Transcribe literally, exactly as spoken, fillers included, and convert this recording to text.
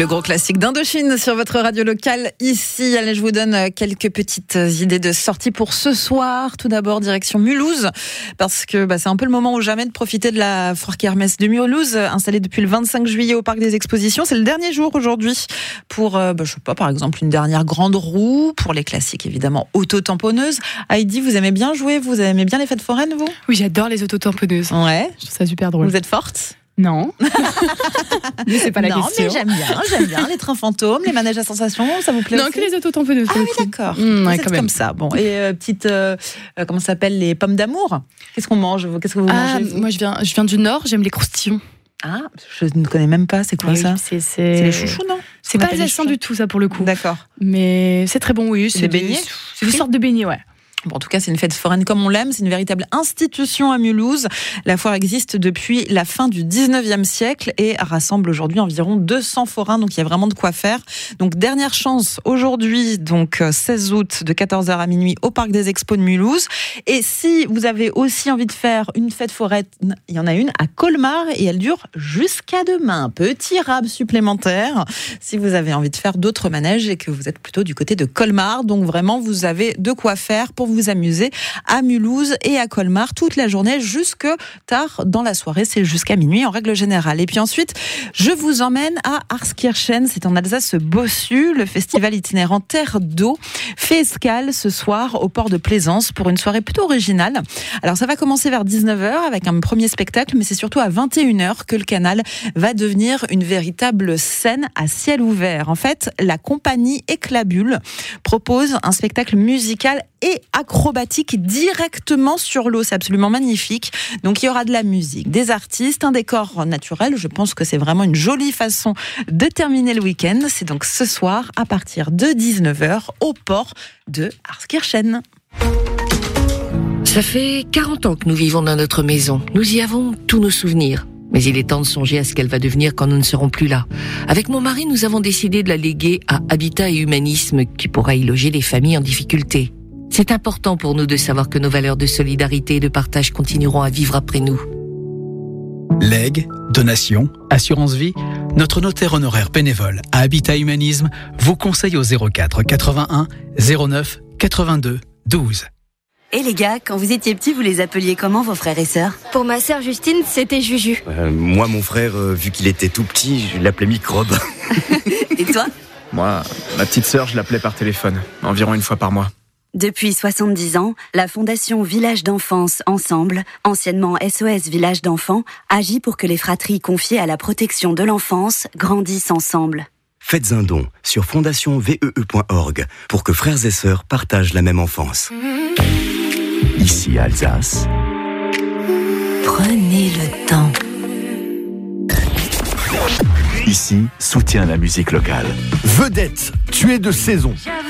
Le gros classique d'Indochine sur votre radio locale ici. Allez, je vous donne quelques petites idées de sortie pour ce soir. Tout d'abord, direction Mulhouse, parce que bah, c'est un peu le moment ou jamais de profiter de la foire kermesse de Mulhouse, installée depuis le vingt-cinq juillet au Parc des Expositions. C'est le dernier jour aujourd'hui pour, euh, bah, je sais pas, par exemple, une dernière grande roue, pour les classiques évidemment, auto-tamponneuses. Heidi, vous aimez bien jouer, vous aimez bien les fêtes foraines, vous ? Oui, j'adore les auto-tamponneuses. Ouais. Je trouve ça super drôle. Vous êtes forte ? Non. Mais c'est pas la non, question. Non, mais j'aime bien, j'aime bien les trains fantômes, les manèges à sensations, ça vous plaît non, aussi ? que les auto-tamponneuses. Ah oui, d'accord. Mmh, ouais, c'est quand même. comme ça. Bon, et euh, petite, euh, euh, comment ça s'appelle, les pommes d'amour ? Qu'est-ce qu'on mange ? Qu'est-ce que vous ah, mangez vous moi, je viens, je viens du Nord, j'aime les croustillons. Ah, je ne connais même pas. C'est quoi oui, ça ? c'est, c'est... c'est les chouchous, non ? C'est pas alsacien du tout, ça, pour le coup. D'accord. Mais c'est très bon, oui. C'est, c'est des beignets ? C'est des sortes de beignets, ouais. Bon, en tout cas, c'est une fête foraine comme on l'aime. C'est une véritable institution à Mulhouse. La foire existe depuis la fin du dix-neuvième siècle et rassemble aujourd'hui environ deux cents forains. Donc, il y a vraiment de quoi faire. Donc, dernière chance aujourd'hui, donc seize août, de quatorze heures à minuit au Parc des Expos de Mulhouse. Et si vous avez aussi envie de faire une fête foraine, il y en a une à Colmar et elle dure jusqu'à demain. Petit rab supplémentaire si vous avez envie de faire d'autres manèges et que vous êtes plutôt du côté de Colmar. Donc, vraiment, vous avez de quoi faire pour vous amuser à Mulhouse et à Colmar toute la journée jusque tard dans la soirée. C'est jusqu'à minuit en règle générale. Et puis ensuite, je vous emmène à Arskirchen. C'est en Alsace-Bossu. Le festival itinérant Terre d'eau fait escale ce soir au port de Plaisance pour une soirée plutôt originale. Alors ça va commencer vers dix-neuf heures avec un premier spectacle, mais c'est surtout à vingt et une heures que le canal va devenir une véritable scène à ciel ouvert. En fait, la compagnie Éclabule propose un spectacle musical et acrobatique directement sur l'eau. C'est absolument magnifique. Donc, il y aura de la musique, des artistes, un décor naturel. Je pense que c'est vraiment une jolie façon de terminer le week-end. C'est donc ce soir, à partir de dix-neuf heures, au port de Arskirchen. Ça fait quarante ans que nous vivons dans notre maison. Nous y avons tous nos souvenirs. Mais il est temps de songer à ce qu'elle va devenir quand nous ne serons plus là. Avec mon mari, nous avons décidé de la léguer à Habitat et Humanisme, qui pourra y loger les familles en difficulté. C'est important pour nous de savoir que nos valeurs de solidarité et de partage continueront à vivre après nous. Legs, donations, assurance vie, notre notaire honoraire bénévole à Habitat Humanisme vous conseille au zéro quatre quatre-vingt-un zéro neuf quatre-vingt-deux douze. Et hey les gars, quand vous étiez petits, vous les appeliez comment vos frères et sœurs ? Pour ma sœur Justine, c'était Juju. Euh, moi, mon frère, euh, vu qu'il était tout petit, je l'appelais Microbe. Et toi ? Moi, ma petite sœur, je l'appelais par téléphone, environ une fois par mois. Depuis soixante-dix ans, la Fondation Village d'Enfance Ensemble, anciennement S O S Village d'Enfants, agit pour que les fratries confiées à la protection de l'enfance grandissent ensemble. Faites un don sur fondation vee point org pour que frères et sœurs partagent la même enfance. Ici à Alsace. Prenez le temps. Ici, soutien à la musique locale. Vedette, tu es de saison.